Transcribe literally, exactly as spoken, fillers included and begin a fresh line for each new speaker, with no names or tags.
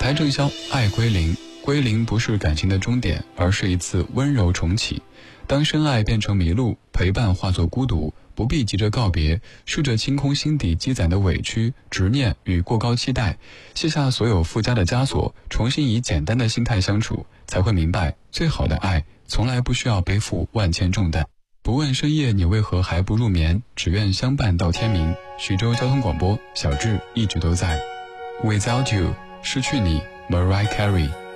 台正宵，爱归零。归零不是感情的终点，而是一次温柔重启。当深爱变成迷路，陪伴化作孤独，不必急着告别，试着清空心底积攒的委屈、执念与过高期待，卸下所有附加的枷锁，重新以简单的心态相处，才会明白，最好的爱从来不需要背负万千重担。不问深夜你为何还不入眠，只愿相伴到天明。徐州交通广播，小智一直都在。Without you， 失去你 ，Mariah Carey。